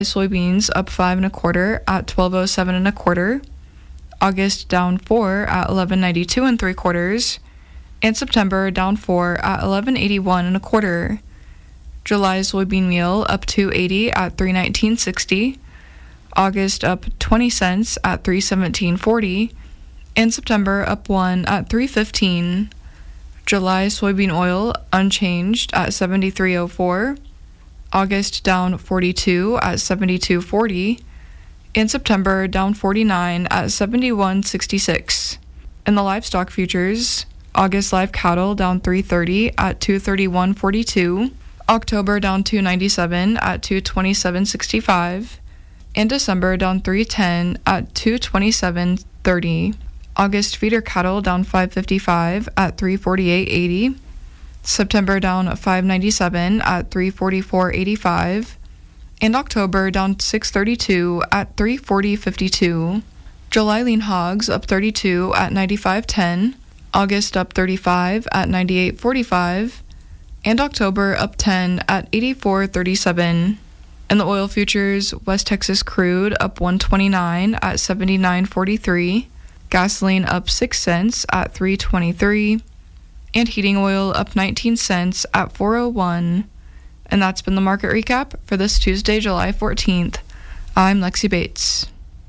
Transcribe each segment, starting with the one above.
Soybeans up 5 and a quarter at 12.07 and a quarter. August down 4 at 11.92 and 3/4. And September down 4 at 11.81 and a quarter. July soybean meal up 2.80 at 3.1960. August up 20 cents at 3.1740. And September up 1 at 3.15. July soybean oil unchanged at 73.04. August down 42 at 72.40. In September, down 49 at 71.66. In the livestock futures, August live cattle down 330 at 231.42. October down 297 at 227.65. And December down 310 at 227.30. August feeder cattle down 555 at 348.80. September down 597 at 344.85. And October down 632 at 340.52. July lean hogs up 32 at 95.10. August up 35 at 98.45. And October up 10 at 84.37. In the oil futures, West Texas crude up 129 at 79.43. Gasoline up 6 cents at 3.23. And heating oil up 19 cents at 4.01. And that's been the market recap for this Tuesday, July 14th. I'm Lexi Bates.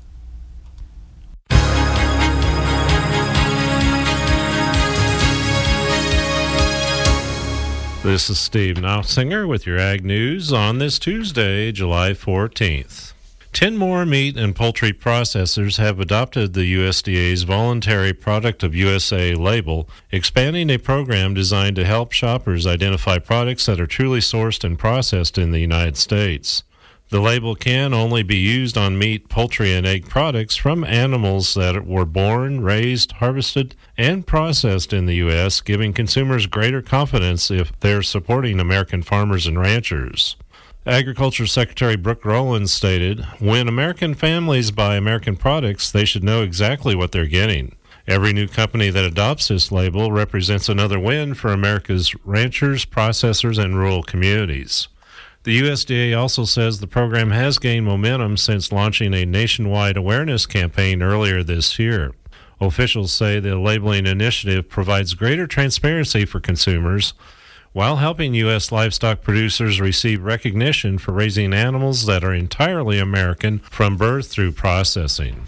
This is Steve Nofsinger with your Ag News on this Tuesday, July 14th. 10 more meat and poultry processors have adopted the USDA's Voluntary Product of USA label, expanding a program designed to help shoppers identify products that are truly sourced and processed in the United States. The label can only be used on meat, poultry, and egg products from animals that were born, raised, harvested, and processed in the U.S., giving consumers greater confidence if they're supporting American farmers and ranchers. Agriculture Secretary Brooke Rollins stated, "When American families buy American products, they should know exactly what they're getting. Every new company that adopts this label represents another win for America's ranchers, processors, and rural communities." The USDA also says the program has gained momentum since launching a nationwide awareness campaign earlier this year. Officials say the labeling initiative provides greater transparency for consumers, while helping U.S. livestock producers receive recognition for raising animals that are entirely American from birth through processing.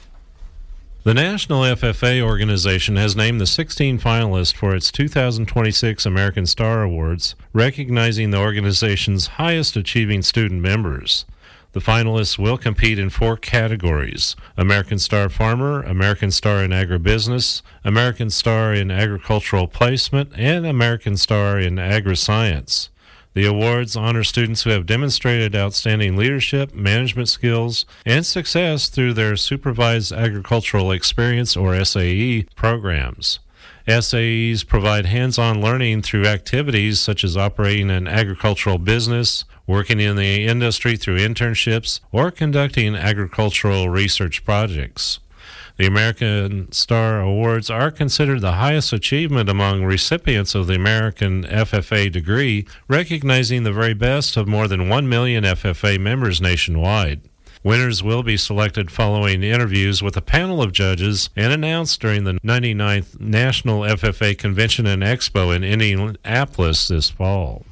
The National FFA organization has named the 16 finalists for its 2026 American Star Awards, recognizing the organization's highest achieving student members. The finalists will compete in 4 categories: American Star Farmer, American Star in Agribusiness, American Star in Agricultural Placement, and American Star in Agriscience. The awards honor students who have demonstrated outstanding leadership, management skills, and success through their Supervised Agricultural Experience, or SAE, programs. SAEs provide hands-on learning through activities such as operating an agricultural business, working in the industry through internships, or conducting agricultural research projects. The American Star Awards are considered the highest achievement among recipients of the American FFA degree, recognizing the very best of more than 1 million FFA members nationwide. Winners will be selected following interviews with a panel of judges and announced during the 99th National FFA Convention and Expo in Indianapolis this fall.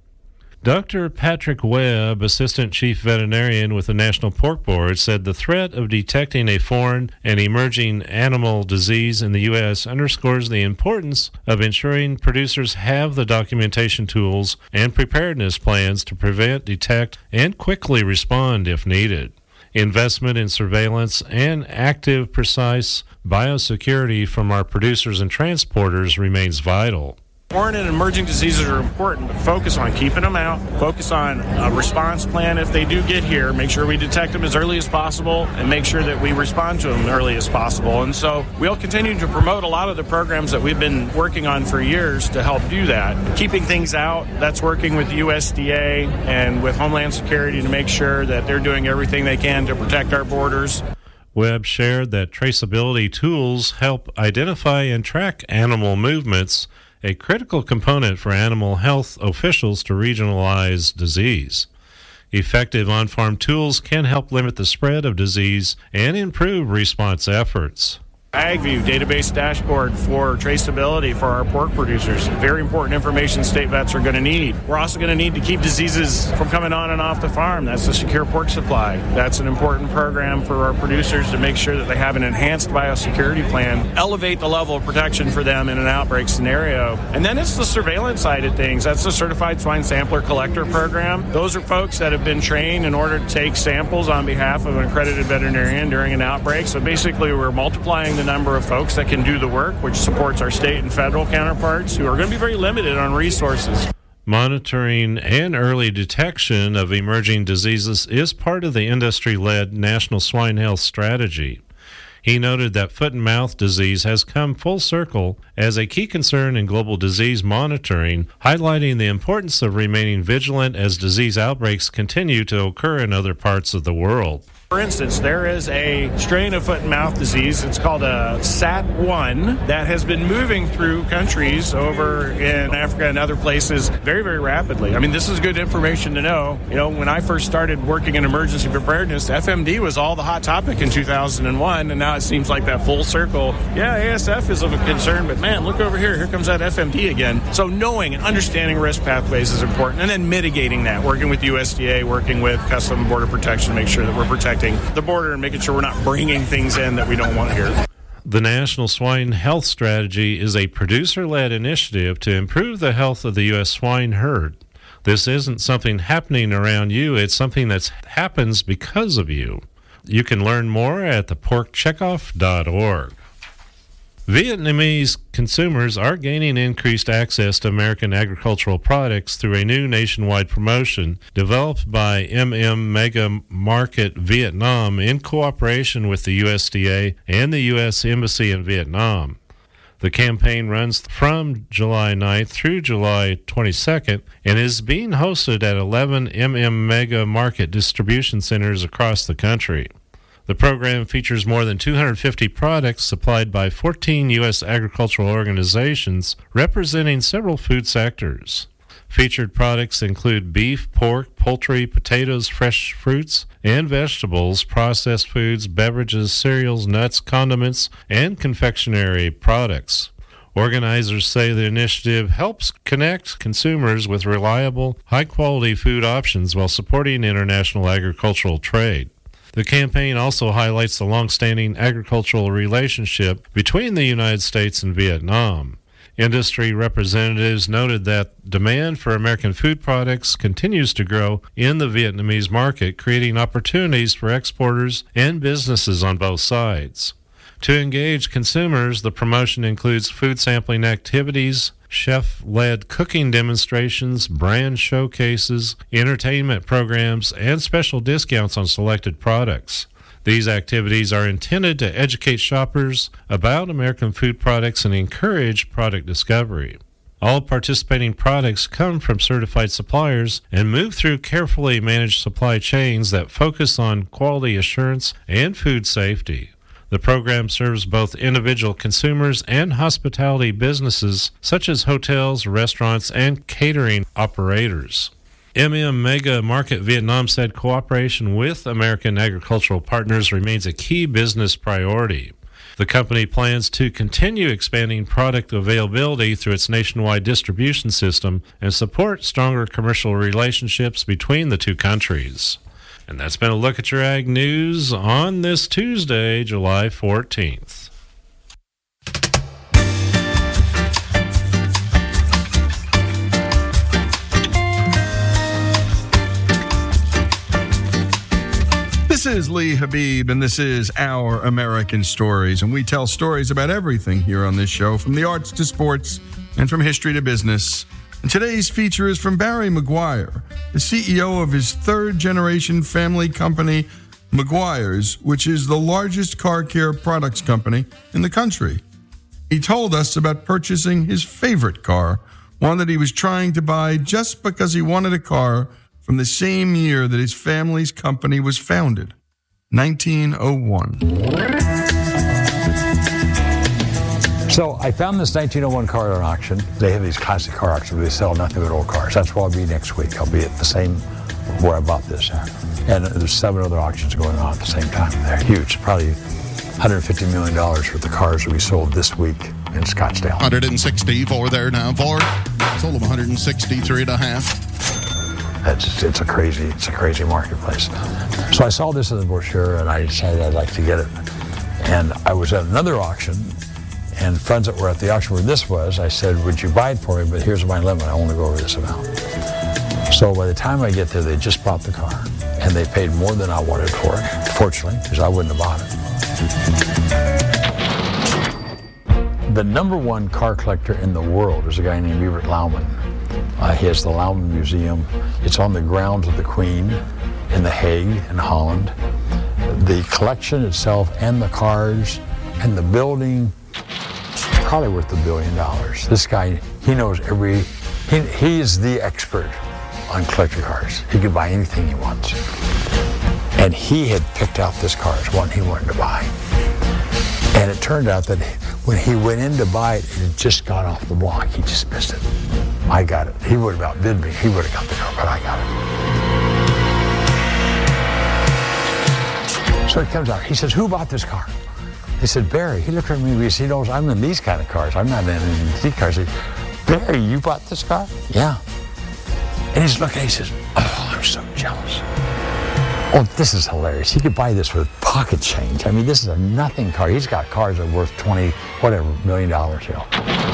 Dr. Patrick Webb, Assistant Chief Veterinarian with the National Pork Board, said the threat of detecting a foreign and emerging animal disease in the U.S. underscores the importance of ensuring producers have the documentation tools and preparedness plans to prevent, detect, and quickly respond if needed. Investment in surveillance and active, precise biosecurity from our producers and transporters remains vital. Foreign and emerging diseases are important, but focus on keeping them out, focus on a response plan if they do get here, make sure we detect them as early as possible, and make sure that we respond to them as early as possible. And so we'll continue to promote a lot of the programs that we've been working on for years to help do that. Keeping things out, that's working with USDA and with Homeland Security to make sure that they're doing everything they can to protect our borders. Webb shared that traceability tools help identify and track animal movements, a critical component for animal health officials to regionalize disease. Effective on-farm tools can help limit the spread of disease and improve response efforts. AgView database dashboard for traceability for our pork producers. Very important information state vets are going to need. We're also going to need to keep diseases from coming on and off the farm. That's the Secure Pork Supply. That's an important program for our producers to make sure that they have an enhanced biosecurity plan, elevate the level of protection for them in an outbreak scenario. And then it's the surveillance side of things. That's the Certified Swine Sampler Collector Program. Those are folks that have been trained in order to take samples on behalf of an accredited veterinarian during an outbreak. So basically, we're multiplying the number of folks that can do the work, which supports our state and federal counterparts who are going to be very limited on resources. Monitoring and early detection of emerging diseases is part of the industry-led National Swine Health Strategy. He noted that foot and mouth disease has come full circle as a key concern in global disease monitoring, highlighting the importance of remaining vigilant as disease outbreaks continue to occur in other parts of the world. For instance, there is a strain of foot and mouth disease. It's called a SAT1 that has been moving through countries over in Africa and other places very, very rapidly. I mean, this is good information to know. You know, when I first started working in emergency preparedness, FMD was all the hot topic in 2001, and now it seems like that full circle. Yeah, ASF is of a concern, but man, look over here. Here comes that FMD again. So knowing and understanding risk pathways is important, and then mitigating that, working with USDA, working with Customs and Border Protection to make sure that we're protecting the border and making sure we're not bringing things in that we don't want here. The National Swine Health Strategy is a producer-led initiative to improve the health of the U.S. swine herd. This isn't something happening around you, it's something that happens because of you. You can learn more at theporkcheckoff.org. Vietnamese consumers are gaining increased access to American agricultural products through a new nationwide promotion developed by Mega Market Vietnam in cooperation with the USDA and the U.S. Embassy in Vietnam. The campaign runs from July 9th through July 22nd and is being hosted at 11 Mega Market distribution centers across the country. The program features more than 250 products supplied by 14 U.S. agricultural organizations representing several food sectors. Featured products include beef, pork, poultry, potatoes, fresh fruits and vegetables, processed foods, beverages, cereals, nuts, condiments, and confectionery products. Organizers say the initiative helps connect consumers with reliable, high-quality food options while supporting international agricultural trade. The campaign also highlights the long-standing agricultural relationship between the United States and Vietnam. Industry representatives noted that demand for American food products continues to grow in the Vietnamese market, creating opportunities for exporters and businesses on both sides. To engage consumers, the promotion includes food sampling activities, chef-led cooking demonstrations, brand showcases, entertainment programs, and special discounts on selected products. These activities are intended to educate shoppers about American food products and encourage product discovery. All participating products come from certified suppliers and move through carefully managed supply chains that focus on quality assurance and food safety. The program serves both individual consumers and hospitality businesses such as hotels, restaurants, and catering operators. Mega Market Vietnam said cooperation with American agricultural partners remains a key business priority. The company plans to continue expanding product availability through its nationwide distribution system and support stronger commercial relationships between the two countries. And that's been a look at your Ag News on this Tuesday, July 14th. This is Lee Habib, and this is Our American Stories, and we tell stories about everything here on this show, from the arts to sports and from history to business. And today's feature is from Barry Maguire, the CEO of his third-generation family company, Maguire's, which is the largest car care products company in the country. He told us about purchasing his favorite car, one that he was trying to buy just because he wanted a car from the same year that his family's company was founded, 1901. So I found this 1901 car at auction. They have these classic car auctions where they sell nothing but old cars. That's where I'll be next week. I'll be at the same where I bought this at. And there's 7 other auctions going on at the same time. They're huge, probably $150 million worth of cars that we sold this week in Scottsdale. 164 there now. Ford sold them 163.5. It's a crazy marketplace. So I saw this in the brochure and I decided I'd like to get it. And I was at another auction, and friends that were at the auction where this was, I said, would you buy it for me, but here's my limit, I only go over this amount. So by the time I get there, they just bought the car, and they paid more than I wanted for it, fortunately, because I wouldn't have bought it. The #1 car collector in the world is a guy named Evert Lauman. He has the Lauman Museum. It's on the grounds of the Queen in The Hague in Holland. The collection itself and the cars and the building, probably worth $1 billion. This guy, he knows he is the expert on collector cars. He can buy anything he wants. And he had picked out this car as one he wanted to buy. And it turned out that when he went in to buy it, it had just got off the block. He just missed it. I got it. He would have outbid me. He would have got the car, but I got it. So it comes out. He says, who bought this car? He said, Barry. He looked at me because he knows I'm in these kind of cars. I'm not in these cars. He said, Barry, you bought this car? Yeah. And he's looking, he says, oh, I'm so jealous. Oh, this is hilarious. He could buy this with pocket change. I mean, this is a nothing car. He's got cars that are worth $20 million, you know.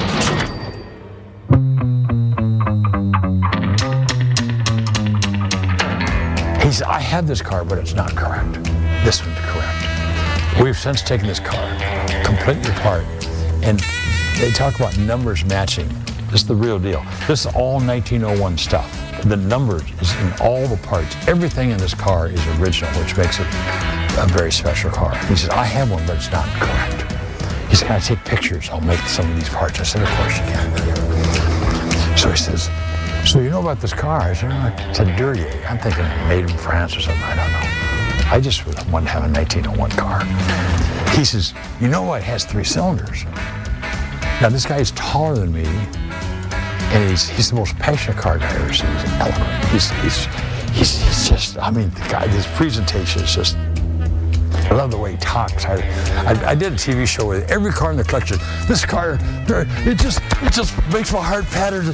He said, I have this car, but it's not correct. This one's correct. We've since taken this car completely apart, and they talk about numbers matching. This is the real deal. This is all 1901 stuff. The numbers is in all the parts. Everything in this car is original, which makes it a very special car. He says, I have one, but it's not correct. He said, can I take pictures? I'll make some of these parts. I said, of course you can. So he says, so you know about this car? I said, it's a Duryea. I'm thinking made in France or something. I don't know. I just wanted to have a 1901 car. He says, you know what? It has 3 cylinders. Now, this guy is taller than me, and he's the most passionate car guy I've ever seen. He's eloquent. He's just, I mean, the guy, his presentation is just, I love the way he talks. I did a TV show with every car in the collection. This car, it just makes my heart patter.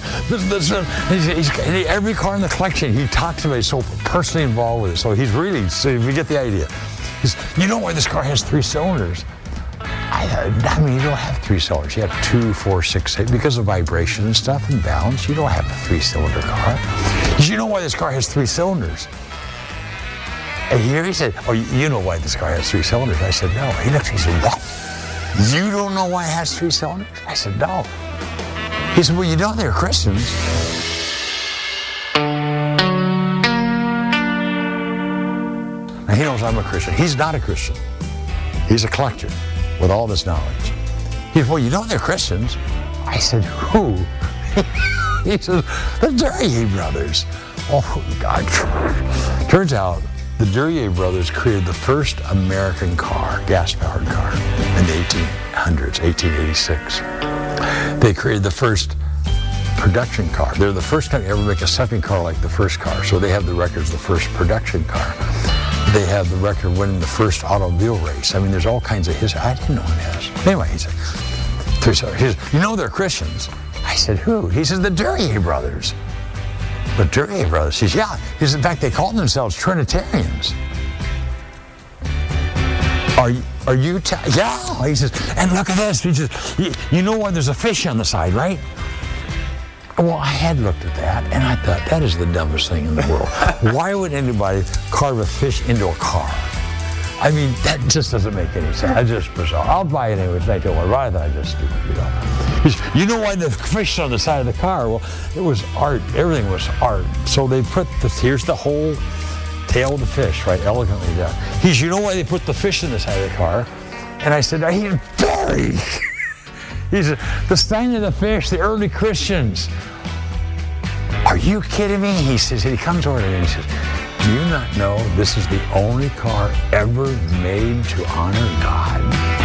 Every car in the collection, he talks about it, so personally involved with it. So he's really, so if you get the idea. You know why this car has 3 cylinders? I mean, you don't have 3 cylinders. You have 2, 4, 6, 8. Because of vibration and stuff and balance, you don't have a 3-cylinder car. You know why this car has 3 cylinders? And here he said, oh, you know why this car has 3 cylinders? I said, no. He looked, he said, what? You don't know why it has 3 cylinders? I said, no. He said, well, you know they're Christians. Now, he knows I'm a Christian. He's not a Christian. He's a collector with all this knowledge. He said, well, you know they're Christians. I said, who? He says, the Duryea brothers. Oh, God. Turns out the Duryea brothers created the first American car, gas-powered car, in the 1800s, 1886. They created the first production car. They're the first company to ever make a second car like the first car. So they have the record as the first production car. They have the record winning the first automobile race. I mean, there's all kinds of history. I didn't know this. Anyway, he said, you know they're Christians. I said, who? He says, the Duryea brothers. The Duryea brothers. He says, yeah. He says, in fact, they call themselves Trinitarians. Are you, yeah. He says, and look at this. He says, you know why there's a fish on the side, right? Well, I had looked at that, and I thought, that is the dumbest thing in the world. Why would anybody carve a fish into a car? I mean, that just doesn't make any sense. That's just bizarre. I'll buy it anyway. It's not I thought I was just stupid, you know. You know why the fish on the side of the car? Well, it was art. Everything was art. So they put here's the whole tail of the fish, right, elegantly done. He said, you know why they put the fish in the side of the car? And I said, Barry. He said, the sign of the fish, the early Christians. Are you kidding me? He says, he comes over to me and he says, do you not know this is the only car ever made to honor God?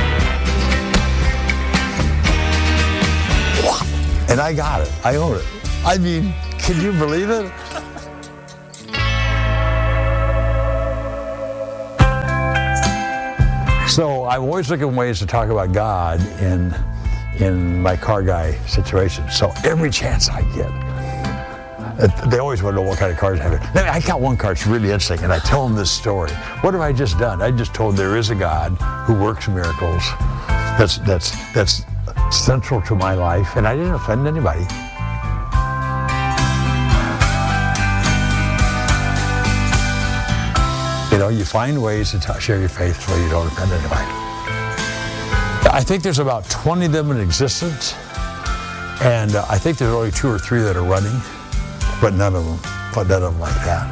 What? And I got it. I own it. I mean, can you believe it? So I'm always looking for ways to talk about God in my car guy situation. So every chance I get, they always want to know what kind of cars I have. I got one car that's really interesting, and I tell them this story. What have I just done? I just told there is a God who works miracles. That's central to my life, and I didn't offend anybody. You know, you find ways to share your faith so you don't offend anybody. I think there's about 20 of them in existence, and I think there's only 2 or 3 that are running, but none of them like that.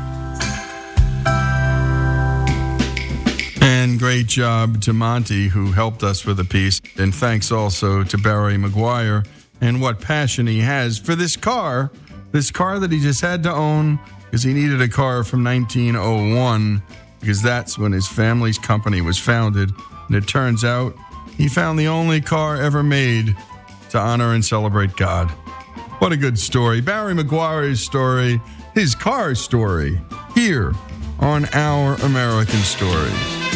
And great job to Monty, who helped us with the piece. And thanks also to Barry McGuire and what passion he has for this car that he just had to own because he needed a car from 1901, because that's when his family's company was founded. And it turns out he found the only car ever made to honor and celebrate God. What a good story. Barry McGuire's story, his car story, here on Our American Stories.